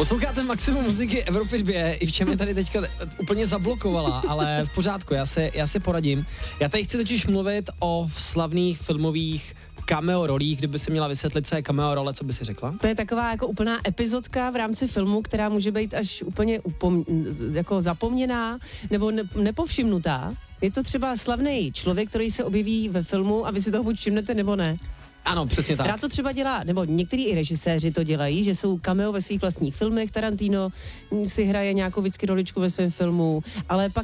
Posloucháte Maximum muziky Evropy 2, i v čem je tady teďka úplně zablokovala, ale v pořádku, já se poradím. Já tady chci totiž mluvit o slavných filmových cameo rolích. Kdyby si měla vysvětlit, co je cameo role, co by si řekla? To je taková jako úplná epizodka v rámci filmu, která může být až úplně jako zapomněná nebo nepovšimnutá. Je to třeba slavný člověk, který se objeví ve filmu a vy si toho buď všimnete nebo ne. Ano, přesně tak. Rád to třeba dělá, nebo některý i režiséři to dělají, že jsou cameo ve svých vlastních filmech. Tarantino si hraje nějakou vždycky roličku ve svém filmu, ale pak